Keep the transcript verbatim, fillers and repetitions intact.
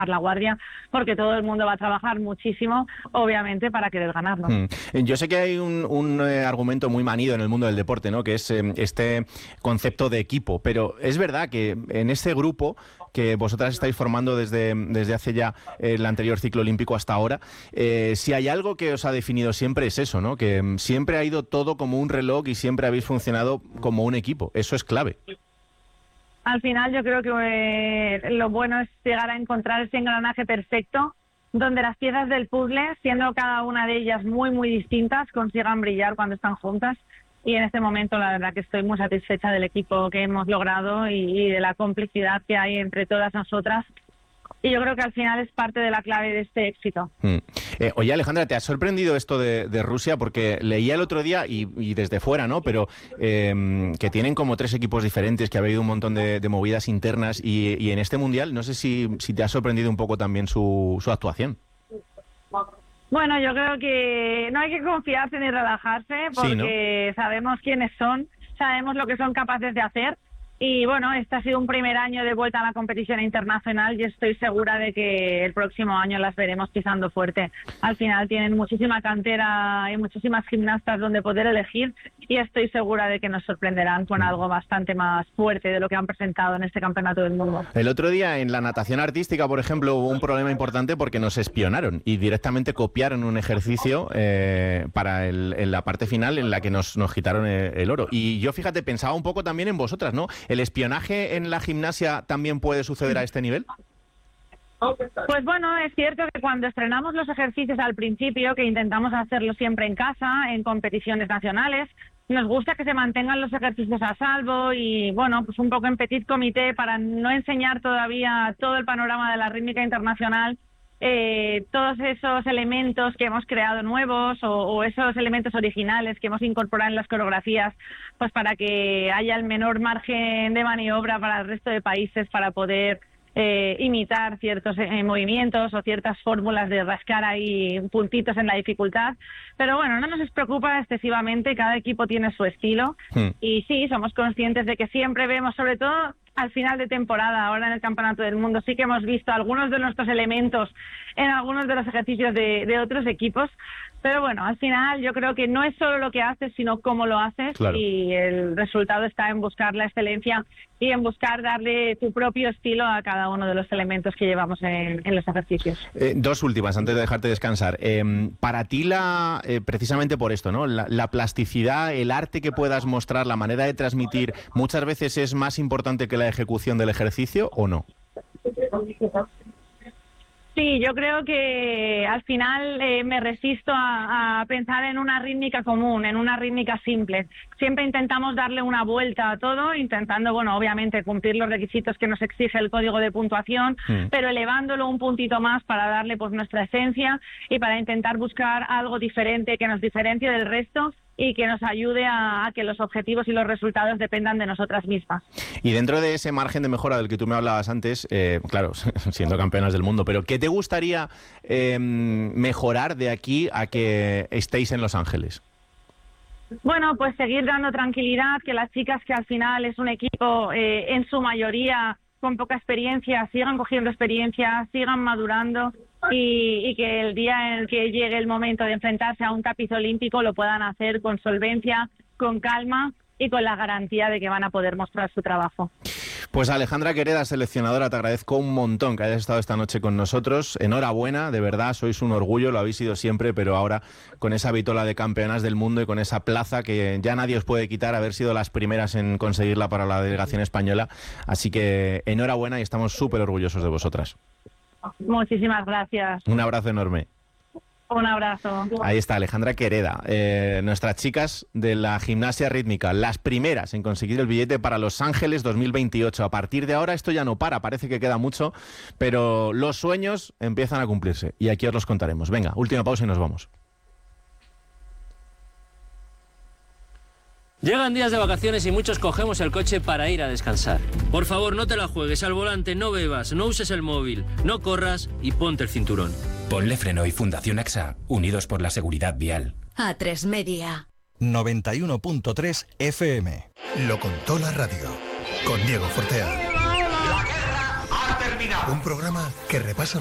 la guardia, porque todo el mundo va a trabajar muchísimo, obviamente, para querer ganarlo. Hmm. Yo sé que hay un, un eh, argumento muy manido en el mundo del deporte, ¿no? Que es eh, este concepto de equipo, pero es verdad que en este grupo que vosotras estáis formando desde, desde hace ya el anterior ciclo olímpico hasta ahora, eh, si hay algo que os ha definido siempre es eso, ¿no? Que siempre ha ido todo como un reloj y siempre habéis funcionado como un equipo. Eso es clave. Al final yo creo que eh, lo bueno es llegar a encontrar ese engranaje perfecto donde las piezas del puzzle, siendo cada una de ellas muy, muy distintas, consigan brillar cuando están juntas. Y en este momento la verdad que estoy muy satisfecha del equipo que hemos logrado y, y de la complicidad que hay entre todas nosotras. Y yo creo que al final es parte de la clave de este éxito. Mm. Eh, oye, Alejandra, ¿te ha sorprendido esto de, de Rusia? Porque leía el otro día, y, y desde fuera, ¿no? Pero eh, que tienen como tres equipos diferentes, que ha habido un montón de, de movidas internas. Y, y en este Mundial, no sé si, si te ha sorprendido un poco también su, su actuación. Bueno, yo creo que no hay que confiarse ni relajarse, porque sí, ¿no? Sabemos quiénes son, sabemos lo que son capaces de hacer. Y bueno, este ha sido un primer año de vuelta a la competición internacional y estoy segura de que el próximo año las veremos pisando fuerte. Al final tienen muchísima cantera y muchísimas gimnastas donde poder elegir y estoy segura de que nos sorprenderán con algo bastante más fuerte de lo que han presentado en este Campeonato del Mundo. El otro día en la natación artística, por ejemplo, hubo un problema importante porque nos espionaron y directamente copiaron un ejercicio eh, para el, en la parte final en la que nos, nos quitaron el, el oro. Y yo, fíjate, pensaba un poco también en vosotras, ¿no? ¿El espionaje en la gimnasia también puede suceder a este nivel? Pues bueno, es cierto que cuando estrenamos los ejercicios al principio, que intentamos hacerlo siempre en casa, en competiciones nacionales, nos gusta que se mantengan los ejercicios a salvo y, bueno, pues un poco en petit comité para no enseñar todavía todo el panorama de la rítmica internacional. Eh, todos esos elementos que hemos creado nuevos o, o esos elementos originales que hemos incorporado en las coreografías, pues para que haya el menor margen de maniobra para el resto de países para poder eh, imitar ciertos eh, movimientos o ciertas fórmulas de rascar ahí puntitos en la dificultad. Pero bueno, no nos preocupa excesivamente, cada equipo tiene su estilo hmm. y sí, somos conscientes de que siempre vemos, sobre todo al final de temporada, ahora en el Campeonato del Mundo, sí que hemos visto algunos de nuestros elementos en algunos de los ejercicios de, de otros equipos, pero bueno, al final yo creo que no es solo lo que haces, sino cómo lo haces, claro. Y el resultado está en buscar la excelencia y en buscar darle tu propio estilo a cada uno de los elementos que llevamos en, en los ejercicios. Eh, dos últimas, antes de dejarte descansar. Eh, para ti, la eh, precisamente por esto, ¿no? La, la plasticidad, el arte que puedas mostrar, la manera de transmitir, muchas veces es más importante que la ejecución del ejercicio, ¿o no? Sí, yo creo que al final eh, me resisto a, a pensar en una rítmica común, en una rítmica simple. Siempre intentamos darle una vuelta a todo, intentando, bueno, obviamente cumplir los requisitos que nos exige el código de puntuación, mm. pero elevándolo un puntito más para darle pues nuestra esencia y para intentar buscar algo diferente que nos diferencie del resto y que nos ayude a, a que los objetivos y los resultados dependan de nosotras mismas. Y dentro de ese margen de mejora del que tú me hablabas antes, eh, claro, siendo campeonas del mundo, pero ¿qué te gustaría eh, mejorar de aquí a que estéis en Los Ángeles? Bueno, pues seguir dando tranquilidad, que las chicas, que al final es un equipo eh, en su mayoría con poca experiencia, sigan cogiendo experiencia, sigan madurando y, y que el día en el que llegue el momento de enfrentarse a un tapiz olímpico lo puedan hacer con solvencia, con calma y con la garantía de que van a poder mostrar su trabajo. Pues Alejandra Quereda, seleccionadora, te agradezco un montón que hayas estado esta noche con nosotros. Enhorabuena, de verdad, sois un orgullo, lo habéis sido siempre, pero ahora con esa vitola de campeonas del mundo y con esa plaza que ya nadie os puede quitar, haber sido las primeras en conseguirla para la delegación española. Así que enhorabuena y estamos súper orgullosos de vosotras. Muchísimas gracias. Un abrazo enorme. Un abrazo. Ahí está Alejandra Quereda, eh, nuestras chicas de la gimnasia rítmica, las primeras en conseguir el billete para Los Ángeles dos mil veintiocho. A partir de ahora esto ya no para, parece que queda mucho, pero los sueños empiezan a cumplirse y aquí os los contaremos. Venga, última pausa y nos vamos. Llegan días de vacaciones y muchos cogemos el coche para ir a descansar. Por favor, no te la juegues al volante, no bebas, no uses el móvil, no corras y ponte el cinturón. Ponle Freno y Fundación A X A, unidos por la seguridad vial. A tres Media. noventa y uno punto tres F M. Lo contó la radio. Con Diego Fortea. La guerra ha terminado. Un programa que repasa